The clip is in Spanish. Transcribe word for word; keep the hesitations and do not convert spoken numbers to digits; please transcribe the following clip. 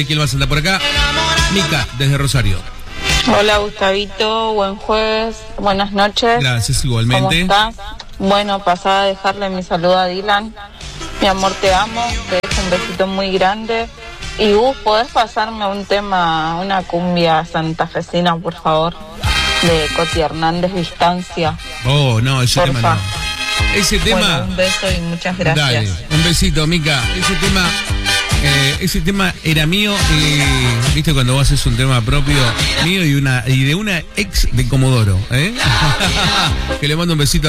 ¿Quién va a saltar por acá? Mica, desde Rosario. Hola Gustavito, buen jueves, buenas noches. Gracias, igualmente. ¿Cómo estás? Bueno, pasaba a dejarle mi saludo a Dylan. Mi amor, te amo, te dejo un besito muy grande. Y Gus, ¿podés pasarme un tema, una cumbia santafesina, por favor? De Coti Hernández, Distancia. Oh, no, ese Porfa. tema no. Ese tema... Bueno, un beso y muchas gracias. Dale, un besito, Mica. Ese tema... Eh, ese tema era mío, eh, viste cuando vos haces un tema propio mío y una y de una ex de Comodoro, ¿eh? Que le mando un besito.